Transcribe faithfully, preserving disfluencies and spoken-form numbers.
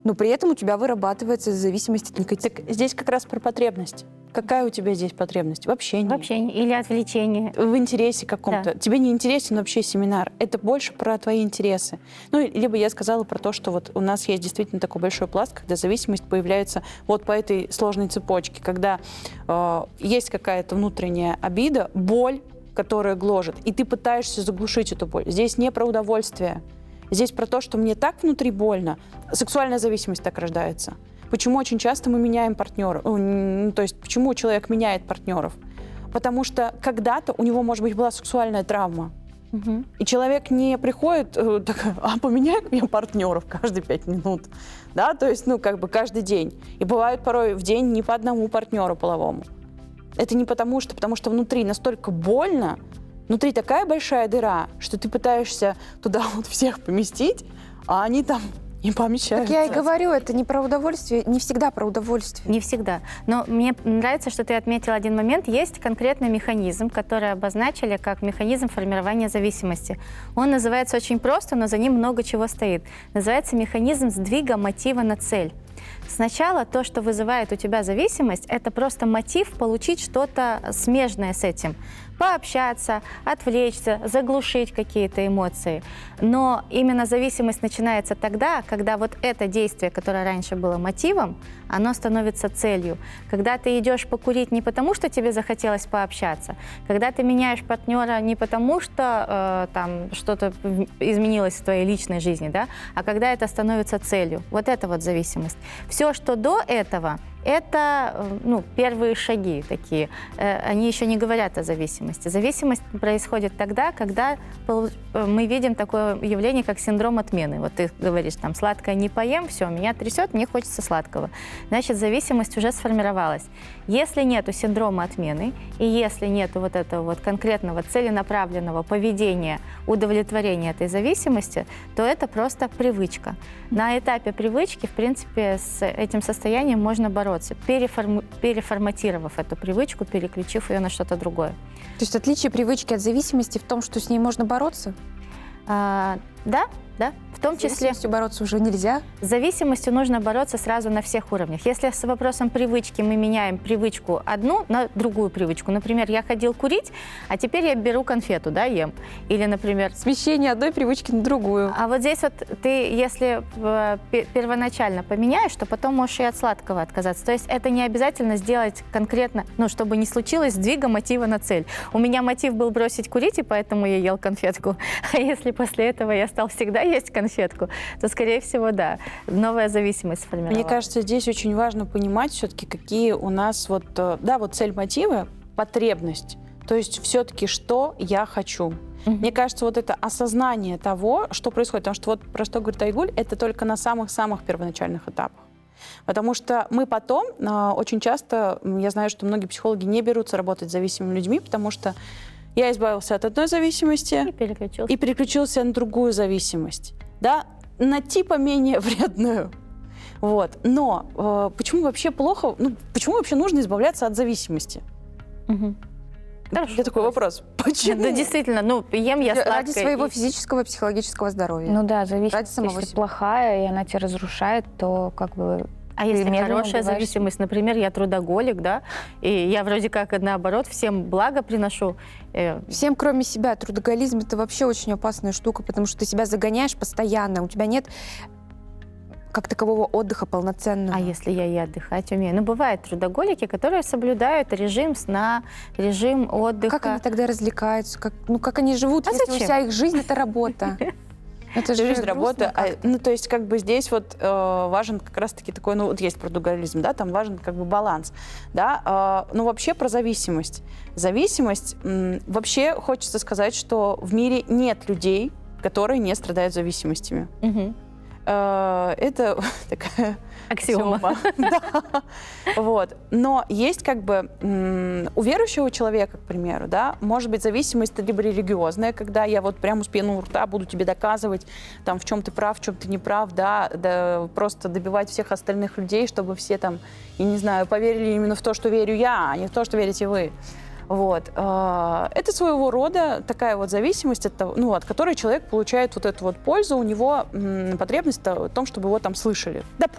Но при этом у тебя вырабатывается зависимость от никотина. Так здесь как раз про потребность. Какая у тебя здесь потребность? В общении. В общении или отвлечении. В интересе каком-то. Да. Тебе не интересен вообще семинар. Это больше про твои интересы. Ну, либо я сказала про то, что вот у нас есть действительно такой большой пласт, когда зависимость появляется вот по этой сложной цепочке, когда э, есть какая-то внутренняя обида, боль, которая гложет, и ты пытаешься заглушить эту боль. Здесь не про удовольствие. Здесь про то, что мне так внутри больно. Сексуальная зависимость так рождается. Почему очень часто мы меняем партнеров? Ну, то есть почему человек меняет партнеров? Потому что когда-то у него, может быть, была сексуальная травма. Угу. И человек не приходит, э, так, а поменяй мне партнеров каждые пять минут. Да, то есть, ну, как бы каждый день. И бывают порой в день не по одному партнеру половому. Это не потому что, потому что внутри настолько больно, внутри такая большая дыра, что ты пытаешься туда вот всех поместить, а они там не помещаются. Так я и говорю, это не про удовольствие, не всегда про удовольствие. Не всегда. Но мне нравится, что ты отметил один момент. Есть конкретный механизм, который обозначили как механизм формирования зависимости. Он называется очень просто, но за ним много чего стоит. Называется механизм сдвига мотива на цель. Сначала то, что вызывает у тебя зависимость, это просто мотив получить что-то смежное с этим. Пообщаться, отвлечься, заглушить какие-то эмоции. Но именно зависимость начинается тогда, когда вот это действие, которое раньше было мотивом, оно становится целью. Когда ты идешь покурить не потому, что тебе захотелось пообщаться, когда ты меняешь партнера не потому, что э, там что-то изменилось в твоей личной жизни, да, а когда это становится целью. Вот это вот зависимость. Все, что до этого, это ну, первые шаги такие. Они еще не говорят о зависимости. Зависимость происходит тогда, когда мы видим такое явление, как синдром отмены. Вот ты говоришь, там, сладкое не поем, все, меня трясет, мне хочется сладкого. Значит, зависимость уже сформировалась. Если нету синдрома отмены, и если нету вот этого вот конкретного целенаправленного поведения, удовлетворения этой зависимости, то это просто привычка. На этапе привычки, в принципе, с этим состоянием можно бороться, переформу- переформатировав эту привычку, переключив ее на что-то другое. То есть отличие привычки от зависимости в том, что с ней можно бороться? А, да, да. В том числе... С зависимостью бороться уже нельзя? С зависимостью нужно бороться сразу на всех уровнях. Если с вопросом привычки мы меняем привычку одну на другую привычку. Например, я ходил курить, а теперь я беру конфету, да, ем. Или, например... Смещение одной привычки на другую. А вот здесь вот ты, если первоначально поменяешь, то потом можешь и от сладкого отказаться. То есть это не обязательно сделать конкретно, ну, чтобы не случилось сдвига мотива на цель. У меня мотив был бросить курить, и поэтому я ел конфетку. А если после этого я стал всегда есть конфетку, то, скорее всего, да, новая зависимость сформировалась. Мне кажется, здесь очень важно понимать все-таки, какие у нас вот, да, вот цель мотива, потребность. То есть все-таки, что я хочу. Mm-hmm. Мне кажется, вот это осознание того, что происходит, потому что вот про что говорит Айгуль, это только на самых-самых первоначальных этапах. Потому что мы потом, очень часто, я знаю, что многие психологи не берутся работать с зависимыми людьми, потому что я избавился от одной зависимости и переключился, и переключился на другую зависимость, да, на типа менее вредную. Вот. Но э, почему вообще плохо, ну, почему вообще нужно избавляться от зависимости? Угу. Это такой вопрос. Почему? Да, действительно, ну, ем я сладкое. Ради своего и... физического и психологического здоровья. Ну да, зависимость, ради самого если себя. плохая, и она тебя разрушает, то как бы... А если хорошая убиваешь... зависимость, например, я трудоголик, да, и я вроде как наоборот всем благо приношу. Всем, кроме себя. Трудоголизм – это вообще очень опасная штука, потому что ты себя загоняешь постоянно, у тебя нет как такового отдыха полноценного. А если я и отдыхать умею? Ну, бывают трудоголики, которые соблюдают режим сна, режим отдыха. Как они тогда развлекаются? Как, ну, как они живут, а если зачем? вся их жизнь – это работа? Это же жизнь, работа. А, ну, то есть, как бы здесь вот э, важен как раз-таки такой, ну, вот есть трудоголизм, да, там важен как бы баланс, да. Э, ну, вообще про зависимость. Зависимость, м, вообще хочется сказать, что в мире нет людей, которые не страдают зависимостями. Угу. Э, это такая... Аксиома. Да. Вот. Но есть как бы м, у верующего человека, к примеру, да, может быть зависимость либо религиозная, когда я вот прямо с пеной у рта буду тебе доказывать, там, в чем ты прав, в чем ты не прав, да, да, просто добивать всех остальных людей, чтобы все там, я не знаю, поверили именно в то, что верю я, а не в то, что верите вы. Вот. Это своего рода такая вот зависимость, от того, ну, от которой человек получает вот эту вот пользу, у него м, потребность в том, чтобы его там слышали. Допустим.